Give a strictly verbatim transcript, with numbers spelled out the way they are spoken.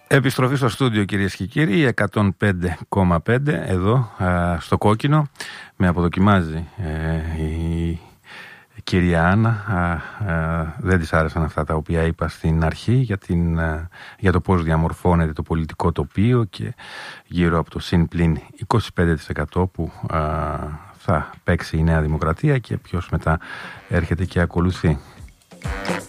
Επιστροφή στο στούντιο, κυρίες και κύριοι, εκατόν πέντε κόμμα πέντε εδώ α, στο Κόκκινο. Με αποδοκιμάζει ε, η κυρία Άννα. Α, α, δεν της άρεσαν αυτά τα οποία είπα στην αρχή για, την, α, για το πώς διαμορφώνεται το πολιτικό τοπίο και γύρω από το συν πλην είκοσι πέντε τοις εκατό που α, θα παίξει η Νέα Δημοκρατία και ποιος μετά έρχεται και ακολουθεί.